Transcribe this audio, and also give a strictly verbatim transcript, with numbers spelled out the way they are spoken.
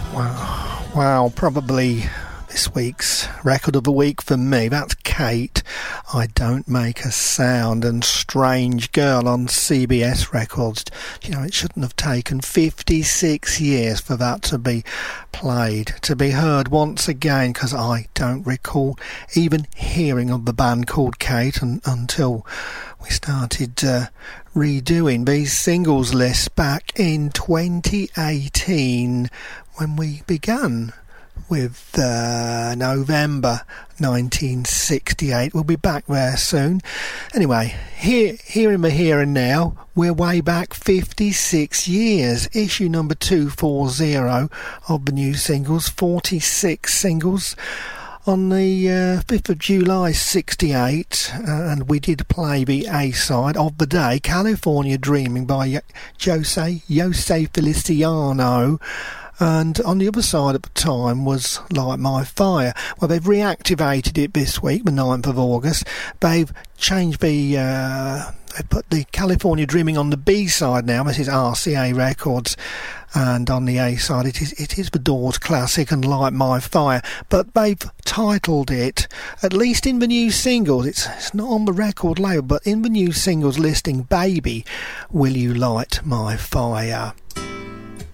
Wow, wow, probably this week's record of the week for me. That's Kate, I Don't Make a Sound, and Strange Girl on C B S Records. You know, it shouldn't have taken fifty-six years for that to be played, to be heard once again, because I don't recall even hearing of the band called Kate and, until we started uh, redoing these singles lists back in twenty eighteen when we began with uh, November nineteen sixty-eight. We'll be back there soon. Anyway, here, here in the here and now, we're way back fifty-six years. Issue number two forty of the new singles, forty-six singles. On the uh, fifth of July sixty-eight, uh, and we did play the A-side of the day, California Dreaming by Jose, Jose Feliciano. And on the other side at the time was Light My Fire. Well, they've reactivated it this week, the ninth of August. They've changed the... Uh, they put the California Dreaming on the B-side now. This is R C A Records. And on the A-side, it is it is the Doors classic and Light My Fire. But they've titled it, at least in the new singles, it's, it's not on the record label, but in the new singles listing, Baby, Will You Light My Fire?